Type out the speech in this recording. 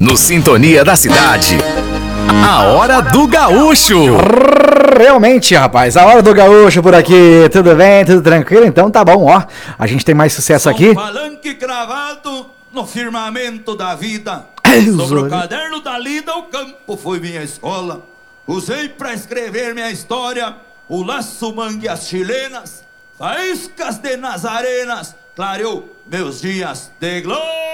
No Sintonia da Cidade. A Hora do Gaúcho. Realmente, rapaz, a Hora do Gaúcho por aqui. Tudo bem, tudo tranquilo? Então tá bom, ó. A gente tem mais sucesso aqui. Palanque cravado no firmamento da vida. Sobre o caderno da lida, o campo foi minha escola. Usei pra escrever minha história o laço mangue as chilenas, faíscas de nazarenas, clareou meus dias de glória.